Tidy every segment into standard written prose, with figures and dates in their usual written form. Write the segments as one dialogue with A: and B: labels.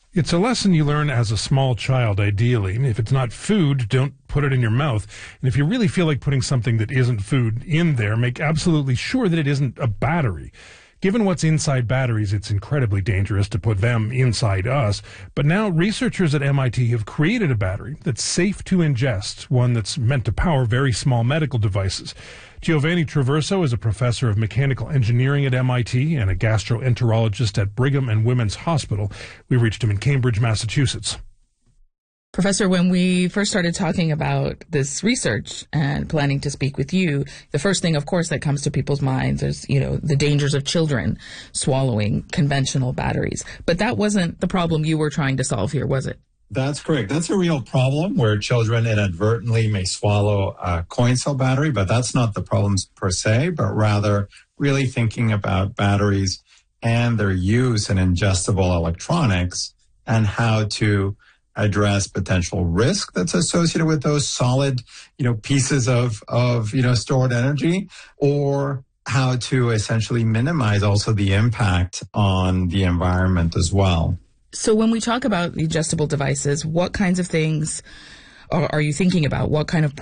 A: It's a lesson you learn as a small child, ideally. If it's not food, don't put it in your mouth. And if you really feel like putting something that isn't food in there, make absolutely sure that it isn't a battery. Given what's inside batteries, it's incredibly dangerous to put them inside us. But now researchers at MIT have created a battery that's safe to ingest, one that's meant to power very small medical devices. Giovanni Traverso is a professor of mechanical engineering at MIT and a gastroenterologist at Brigham and Women's Hospital. We reached him in Cambridge, Massachusetts.
B: Professor, when we first started talking about this research and planning to speak with you, the first thing, of course, that comes to people's minds is, the dangers of children swallowing conventional batteries. But that wasn't the problem you were trying to solve here, was it?
C: That's correct. That's a real problem where children inadvertently may swallow a coin cell battery, but that's not the problem per se, but rather really thinking about batteries and their use in ingestible electronics and how to address potential risk that's associated with those solid, pieces of stored energy, or how to essentially minimize also the impact on the environment as well.
B: So when we talk about ingestible devices, what kinds of things are you thinking about? What kinds of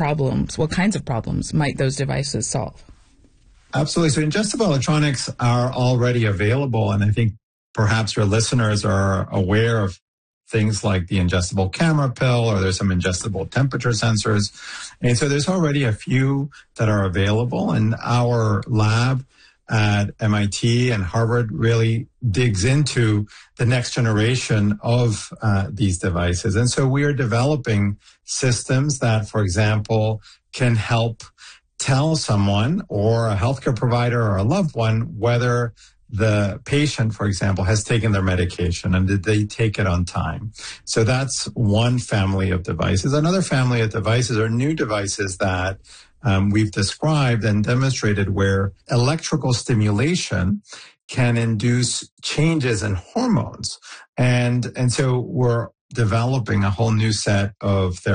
B: problems might those devices solve?
C: Absolutely. So ingestible electronics are already available, and I think perhaps your listeners are aware of things like the ingestible camera pill, or there's some ingestible temperature sensors. And so there's already a few that are available, and our lab at MIT and Harvard really digs into the next generation of these devices. And so we are developing systems that, for example, can help tell someone or a healthcare provider or a loved one whether the patient, for example, has taken their medication and did they take it on time. So that's one family of devices. Another family of devices are new devices that we've described and demonstrated where electrical stimulation can induce changes in hormones. And so we're developing a whole new set of therapies